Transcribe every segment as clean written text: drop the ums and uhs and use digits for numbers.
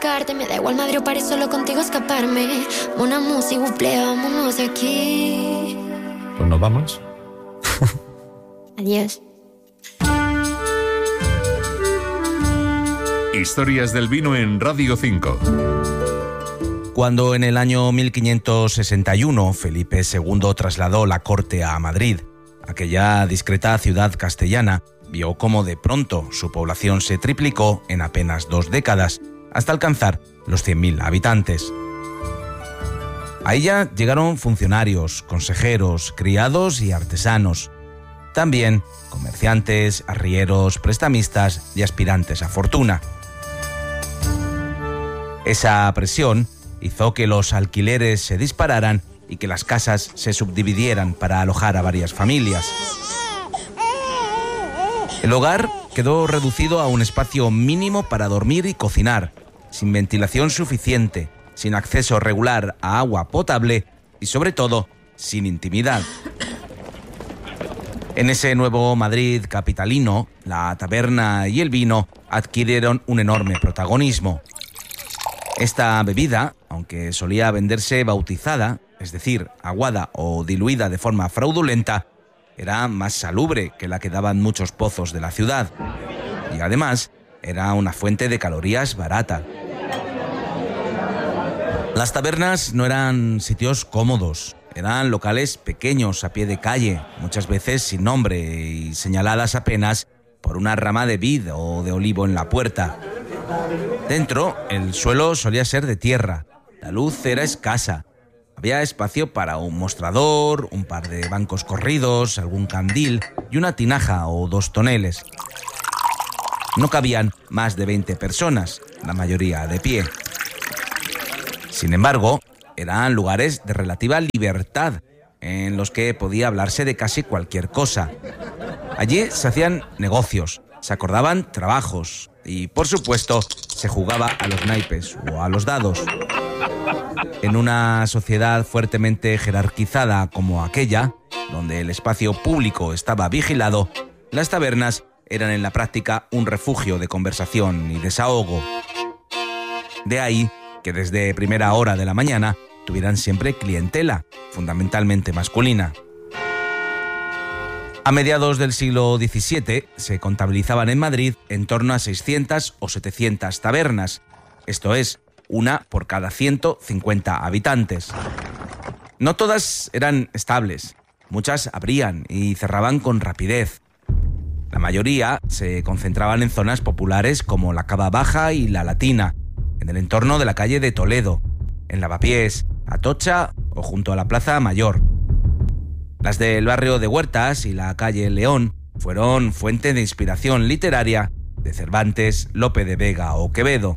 buscarte. Me da igual Madrid o París, solo contigo escaparme. Una música, vámonos de aquí. Pues nos vamos. Adiós. Historias del vino en Radio 5. Cuando en el año 1561 Felipe II trasladó la corte a Madrid, aquella discreta ciudad castellana vio cómo de pronto su población se triplicó en apenas 2 décadas, hasta alcanzar los 100.000 habitantes. A ella llegaron funcionarios, consejeros, criados y artesanos. También comerciantes, arrieros, prestamistas y aspirantes a fortuna. Esa presión hizo que los alquileres se dispararan y que las casas se subdividieran para alojar a varias familias. El hogar quedó reducido a un espacio mínimo para dormir y cocinar, sin ventilación suficiente, sin acceso regular a agua potable y, sobre todo, sin intimidad. En ese nuevo Madrid capitalino, la taberna y el vino adquirieron un enorme protagonismo. Esta bebida, aunque solía venderse bautizada, es decir, aguada o diluida de forma fraudulenta, era más salubre que la que daban muchos pozos de la ciudad. Y además, era una fuente de calorías barata. Las tabernas no eran sitios cómodos, eran locales pequeños a pie de calle, muchas veces sin nombre y señaladas apenas por una rama de vid o de olivo en la puerta. Dentro, el suelo solía ser de tierra, la luz era escasa, había espacio para un mostrador, un par de bancos corridos, algún candil y una tinaja o 2 toneles. No cabían más de 20 personas, la mayoría de pie. Sin embargo, eran lugares de relativa libertad, en los que podía hablarse de casi cualquier cosa. Allí se hacían negocios, se acordaban trabajos y, por supuesto, se jugaba a los naipes o a los dados. En una sociedad fuertemente jerarquizada como aquella, donde el espacio público estaba vigilado, las tabernas eran en la práctica un refugio de conversación y desahogo. De ahí que desde primera hora de la mañana tuvieran siempre clientela, fundamentalmente masculina. A mediados del siglo XVII se contabilizaban en Madrid en torno a 600 o 700 tabernas, esto es, una por cada 150 habitantes. No todas eran estables, muchas abrían y cerraban con rapidez. La mayoría se concentraban en zonas populares como la Cava Baja y la Latina, en el entorno de la calle de Toledo, en Lavapiés, Atocha o junto a la Plaza Mayor. Las del barrio de Huertas y la calle León fueron fuente de inspiración literaria de Cervantes, Lope de Vega o Quevedo.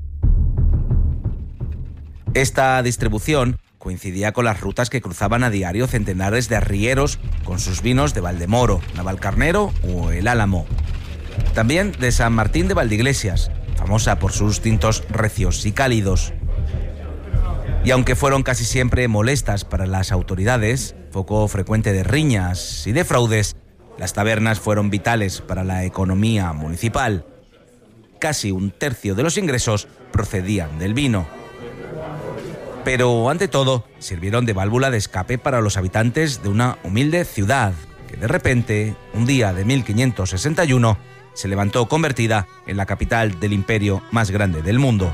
Esta distribución coincidía con las rutas que cruzaban a diario centenares de arrieros con sus vinos de Valdemoro, Navalcarnero o El Álamo. También de San Martín de Valdeiglesias, famosa por sus tintos recios y cálidos. Y aunque fueron casi siempre molestas para las autoridades, foco frecuente de riñas y de fraudes, las tabernas fueron vitales para la economía municipal. Casi un tercio de los ingresos procedían del vino. Pero, ante todo, sirvieron de válvula de escape para los habitantes de una humilde ciudad que, de repente, un día de 1561, se levantó convertida en la capital del imperio más grande del mundo.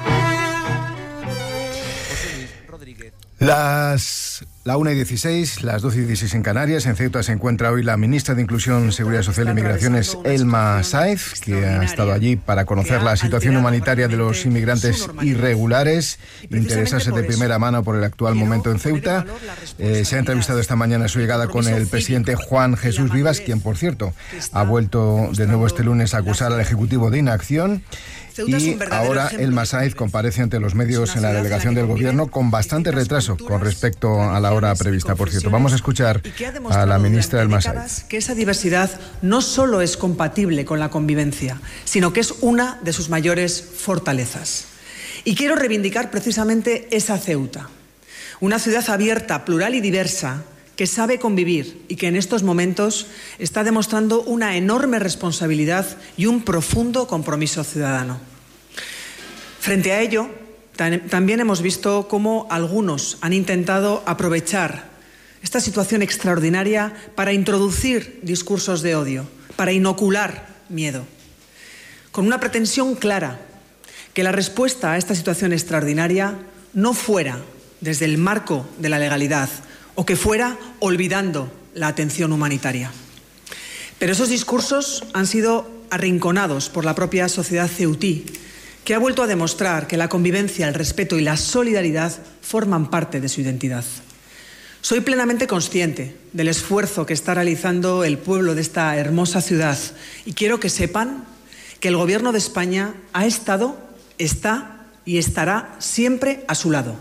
La 1:16, las 12:16 en Canarias. En Ceuta se encuentra hoy la ministra de Inclusión, Seguridad Social y Migraciones, Elma Sáez, que ha estado allí para conocer la situación humanitaria de los inmigrantes irregulares, interesarse de primera mano por el actual momento en Ceuta. Se ha entrevistado esta mañana a su llegada con el presidente Juan Jesús Vivas, quien, por cierto, ha vuelto de nuevo este lunes a acusar al Ejecutivo de inacción. Y ahora Elma Sáez comparece ante los medios en la delegación del Gobierno con bastante retraso con respecto a la hora prevista, por cierto. Vamos a escuchar a la ministra Elma Sáez. Que esa diversidad no solo es compatible con la convivencia, sino que es una de sus mayores fortalezas. Y quiero reivindicar precisamente esa Ceuta, una ciudad abierta, plural y diversa, que sabe convivir y que en estos momentos está demostrando una enorme responsabilidad y un profundo compromiso ciudadano. Frente a ello, También hemos visto cómo algunos han intentado aprovechar esta situación extraordinaria para introducir discursos de odio, para inocular miedo, con una pretensión clara: que la respuesta a esta situación extraordinaria no fuera desde el marco de la legalidad o que fuera olvidando la atención humanitaria. Pero esos discursos han sido arrinconados por la propia sociedad ceutí, que ha vuelto a demostrar que la convivencia, el respeto y la solidaridad forman parte de su identidad. Soy plenamente consciente del esfuerzo que está realizando el pueblo de esta hermosa ciudad y quiero que sepan que el Gobierno de España ha estado, está y estará siempre a su lado.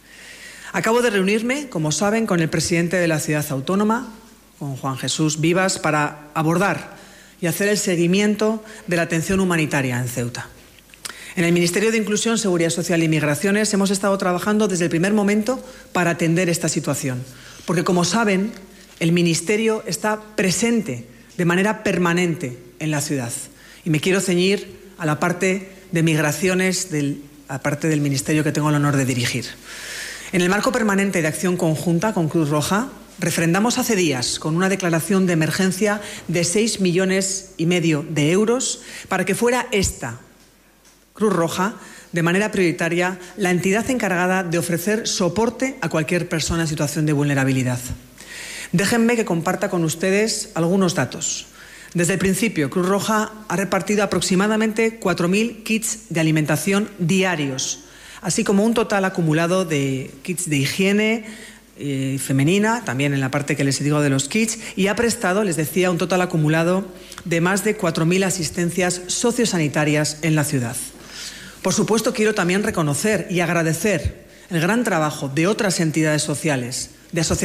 Acabo de reunirme, como saben, con el presidente de la ciudad autónoma, con Juan Jesús Vivas, para abordar y hacer el seguimiento de la atención humanitaria en Ceuta. En el Ministerio de Inclusión, Seguridad Social y Migraciones hemos estado trabajando desde el primer momento para atender esta situación, porque, como saben, el Ministerio está presente de manera permanente en la ciudad. Y me quiero ceñir a la parte de migraciones, a parte del Ministerio que tengo el honor de dirigir. En el marco permanente de acción conjunta con Cruz Roja, refrendamos hace días con una declaración de emergencia de 6,5 millones de euros para que fuera esta, Cruz Roja, de manera prioritaria, la entidad encargada de ofrecer soporte a cualquier persona en situación de vulnerabilidad. Déjenme que comparta con ustedes algunos datos. Desde el principio, Cruz Roja ha repartido aproximadamente 4.000 kits de alimentación diarios, así como un total acumulado de kits de higiene femenina, también en la parte que les digo de los kits, y ha prestado, les decía, un total acumulado de más de 4.000 asistencias sociosanitarias en la ciudad. Por supuesto, quiero también reconocer y agradecer el gran trabajo de otras entidades sociales, de asociaciones